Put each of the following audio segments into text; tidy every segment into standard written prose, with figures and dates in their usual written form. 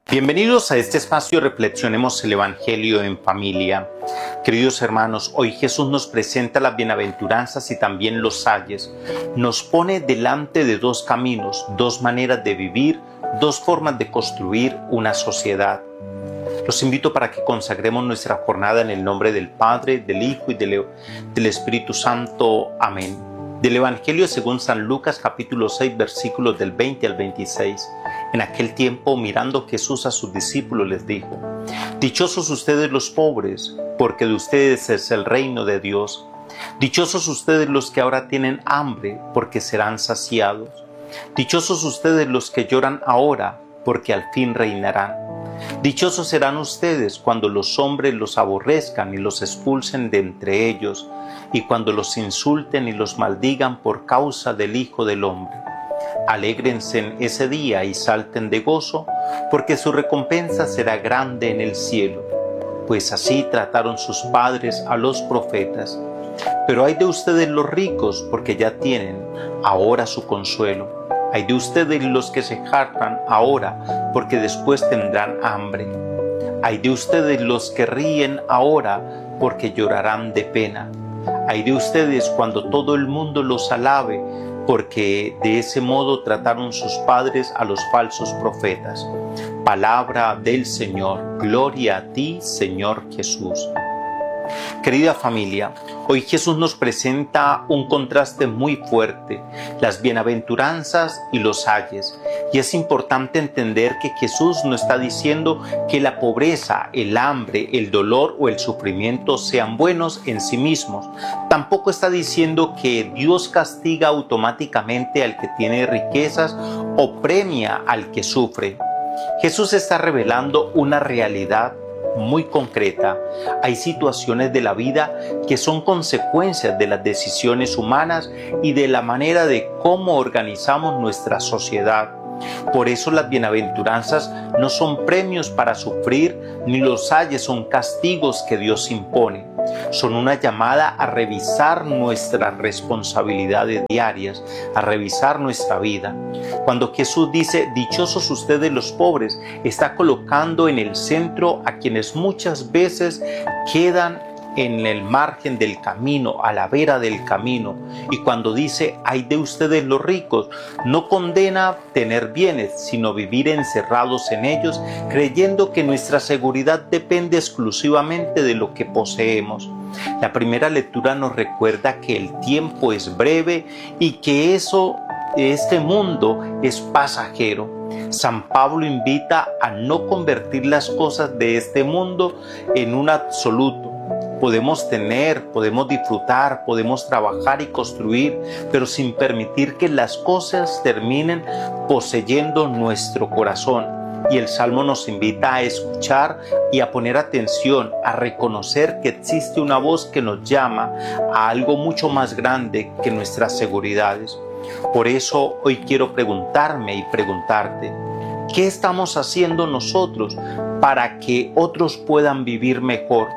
Bienvenidos a este espacio Reflexionemos el Evangelio en Familia. Queridos hermanos, hoy Jesús nos presenta las bienaventuranzas y también los ayes. Nos pone delante de dos caminos, dos maneras de vivir, dos formas de construir una sociedad. Los invito para que consagremos nuestra jornada en el nombre del Padre, del Hijo y del Espíritu Santo. Amén. Del Evangelio según San Lucas, capítulo 6, versículos del 20 al 26. En aquel tiempo, mirando Jesús a sus discípulos, les dijo: Dichosos ustedes los pobres, porque de ustedes es el reino de Dios. Dichosos ustedes los que ahora tienen hambre, porque serán saciados. Dichosos ustedes los que lloran ahora, porque al fin reinarán. Dichosos serán ustedes cuando los hombres los aborrezcan y los expulsen de entre ellos, y cuando los insulten y los maldigan por causa del Hijo del Hombre. Alégrense en ese día y salten de gozo, porque su recompensa será grande en el cielo, pues así trataron sus padres a los profetas. Pero ay de ustedes los ricos, porque ya tienen ahora su consuelo. Ay de ustedes los que se jactan ahora, porque después tendrán hambre. Ay de ustedes los que ríen ahora, porque llorarán de pena. Ay de ustedes cuando todo el mundo los alabe, porque de ese modo trataron sus padres a los falsos profetas. Palabra del Señor. Gloria a ti, Señor Jesús. Querida familia, hoy Jesús nos presenta un contraste muy fuerte, las bienaventuranzas y los ayes. Y es importante entender que Jesús no está diciendo que la pobreza, el hambre, el dolor o el sufrimiento sean buenos en sí mismos. Tampoco está diciendo que Dios castiga automáticamente al que tiene riquezas o premia al que sufre. Jesús está revelando una realidad muy concreta. Hay situaciones de la vida que son consecuencias de las decisiones humanas y de la manera de cómo organizamos nuestra sociedad. Por eso las bienaventuranzas no son premios para sufrir, ni los ayes son castigos que Dios impone. Son una llamada a revisar nuestras responsabilidades diarias, a revisar nuestra vida. Cuando Jesús dice, dichosos ustedes los pobres, está colocando en el centro a quienes muchas veces quedan en el margen del camino, a la vera del camino. Y cuando dice, ay de ustedes los ricos, no condena tener bienes, sino vivir encerrados en ellos, creyendo que nuestra seguridad depende exclusivamente de lo que poseemos. La primera lectura nos recuerda que el tiempo es breve y que este mundo es pasajero. San Pablo invita a no convertir las cosas de este mundo en un absoluto. Podemos tener, podemos disfrutar, podemos trabajar y construir, pero sin permitir que las cosas terminen poseyendo nuestro corazón. Y el Salmo nos invita a escuchar y a poner atención, a reconocer que existe una voz que nos llama a algo mucho más grande que nuestras seguridades. Por eso hoy quiero preguntarme y preguntarte, ¿qué estamos haciendo nosotros para que otros puedan vivir mejor?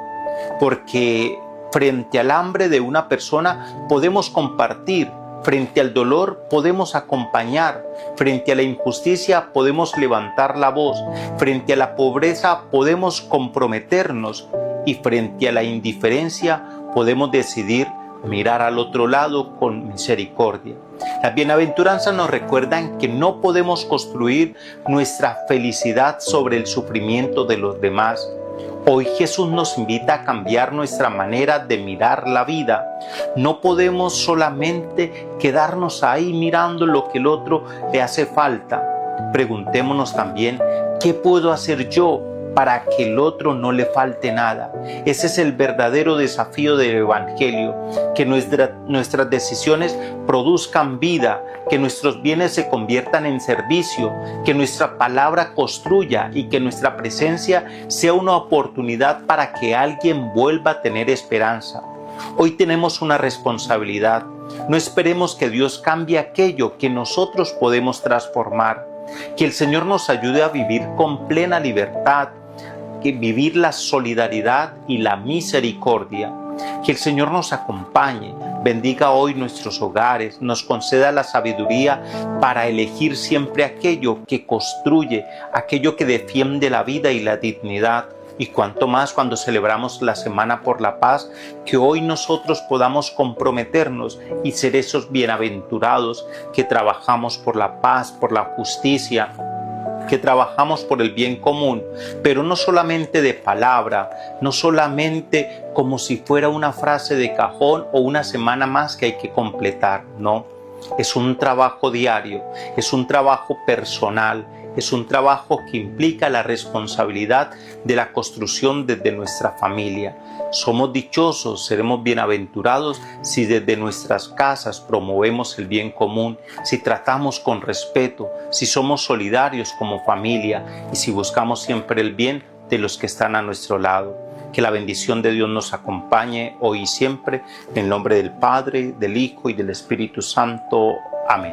Porque frente al hambre de una persona podemos compartir, frente al dolor podemos acompañar, frente a la injusticia podemos levantar la voz, frente a la pobreza podemos comprometernos y frente a la indiferencia podemos decidir mirar al otro lado con misericordia. Las bienaventuranzas nos recuerdan que no podemos construir nuestra felicidad sobre el sufrimiento de los demás. Hoy Jesús nos invita a cambiar nuestra manera de mirar la vida. No podemos solamente quedarnos ahí mirando lo que el otro le hace falta. Preguntémonos también, ¿qué puedo hacer yo para que el otro no le falte nada? Ese es el verdadero desafío del Evangelio, que nuestras decisiones produzcan vida, que nuestros bienes se conviertan en servicio, que nuestra palabra construya y que nuestra presencia sea una oportunidad para que alguien vuelva a tener esperanza. Hoy tenemos una responsabilidad. No esperemos que Dios cambie aquello que nosotros podemos transformar. Que el Señor nos ayude a vivir con plena libertad, que vivir la solidaridad y la misericordia. Que el Señor nos acompañe, bendiga hoy nuestros hogares, nos conceda la sabiduría para elegir siempre aquello que construye, aquello que defiende la vida y la dignidad. Y cuanto más cuando celebramos la Semana por la Paz, que hoy nosotros podamos comprometernos y ser esos bienaventurados que trabajamos por la paz, por la justicia, que trabajamos por el bien común, pero no solamente de palabra, no solamente como si fuera una frase de cajón o una semana más que hay que completar, no. Es un trabajo diario, es un trabajo personal, es un trabajo que implica la responsabilidad de la construcción desde nuestra familia. Somos dichosos, seremos bienaventurados si desde nuestras casas promovemos el bien común, si tratamos con respeto, si somos solidarios como familia y si buscamos siempre el bien de los que están a nuestro lado. Que la bendición de Dios nos acompañe hoy y siempre, en el nombre del Padre, del Hijo y del Espíritu Santo. Amén.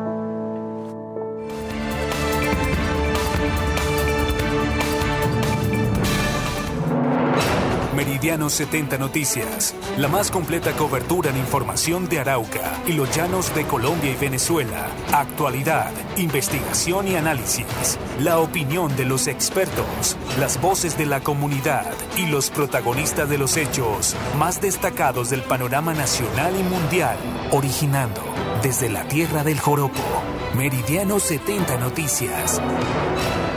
Meridiano 70 Noticias, la más completa cobertura en información de Arauca y los llanos de Colombia y Venezuela. Actualidad, investigación y análisis. La opinión de los expertos, las voces de la comunidad y los protagonistas de los hechos más destacados del panorama nacional y mundial. Originando desde la tierra del joropo. Meridiano 70 Noticias.